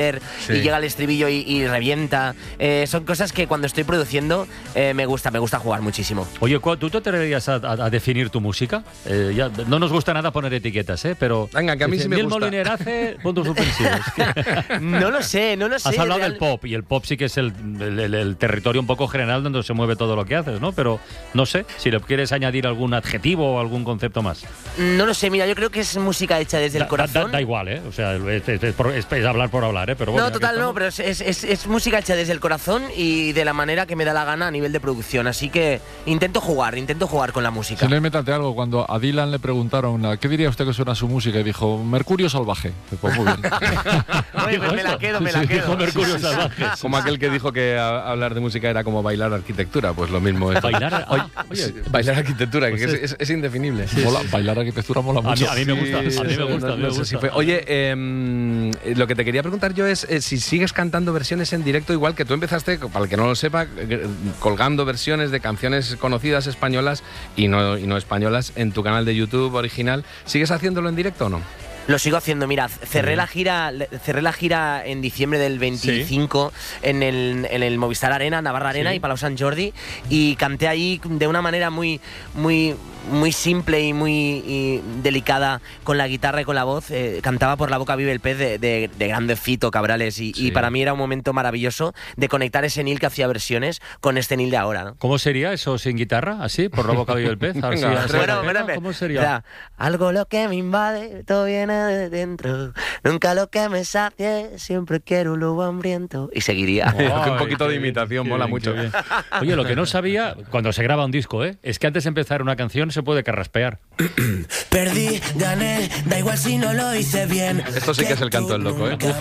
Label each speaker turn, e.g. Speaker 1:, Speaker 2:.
Speaker 1: y llega al estribillo y revienta. Son cosas que cuando estoy produciendo me gusta jugar muchísimo.
Speaker 2: Oye, ¿tú te atreverías a definir tu música? Ya, no nos gusta nada poner etiquetas, pero...
Speaker 3: Venga, que a mí sí me
Speaker 2: Miel
Speaker 3: gusta.
Speaker 2: Moliner hace puntos suspensivos.
Speaker 1: No lo sé.
Speaker 2: Has hablado del pop, y el pop sí que es el territorio un poco general donde se mueve todo lo que haces, ¿no? Pero no sé, si le quieres añadir algún adjetivo o algún concepto más.
Speaker 1: No lo sé, mira, yo creo que es música hecha desde el corazón.
Speaker 2: Da igual, ¿eh? O sea, es hablar por hablar, ¿eh? Pero bueno,
Speaker 1: no, total, no, pero es música hecha desde el corazón y de la manera que me da la gana a nivel de producción. Así que intento jugar con la música.
Speaker 4: Si no, métate algo. Cuando a Dylan le preguntaron ¿qué diría usted que suena su música? Y dijo, Mercurio Salvaje. Pues muy bien.
Speaker 1: Oye, pues me la quedo.
Speaker 2: Dijo Mercurio Salvaje.
Speaker 3: Como aquel que dijo que hablar de música era como bailar arquitectura, pues lo mismo es.
Speaker 2: Bailar,
Speaker 3: Bailar arquitectura, pues que es indefinible.
Speaker 4: Bailar arquitectura mola mucho.
Speaker 2: A mí me gusta.
Speaker 3: No sé si fue. Oye, lo que te quería preguntar yo es si sigues cantando versiones en directo, igual que tú empezaste, para el que no lo sepa, colgando versiones de canciones conocidas españolas y no españolas en tu canal de YouTube original. ¿Sigues haciéndolo en directo o no?
Speaker 1: Lo sigo haciendo, mira, cerré la gira en diciembre del 25 en el Movistar Arena, Navarra Arena y Palau Sant Jordi, y canté ahí de una manera muy simple y muy delicada con la guitarra y con la voz. Cantaba Por la boca vive el pez de grande Fito Cabrales y para mí era un momento maravilloso de conectar ese Neil que hacía versiones con este Neil de ahora, ¿no?
Speaker 2: ¿Cómo sería eso sin guitarra? ¿Así? ¿Por la boca vive el pez?
Speaker 1: Bueno,
Speaker 2: ¿Cómo sería?
Speaker 1: Era, algo lo que me invade, todo viene de dentro. Nunca lo que me sacie, siempre quiero un lobo hambriento. Y seguiría.
Speaker 3: Un poquito de imitación, mola mucho.
Speaker 2: Oye, lo que no sabía, cuando se graba un disco, es que antes de empezar una canción se puede carraspear.
Speaker 5: Perdí, gané, da igual si no lo hice bien.
Speaker 3: Esto sí que es el canto del loco, ¿eh?